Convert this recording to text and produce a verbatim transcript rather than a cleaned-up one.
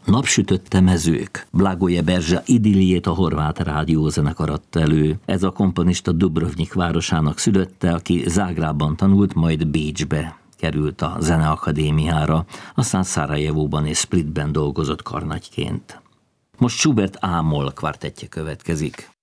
Napsütötte mezők, Blagoje Berzsa idilliét a horvát rádiózenekar adta elő. Ez a komponista Dubrovnik városának szülötte, aki Zágrában tanult, majd Bécsbe került a Zeneakadémiára, aztán Szarajevóban és Splitben dolgozott karnagyként. Most Schubert A-moll kvartettje következik.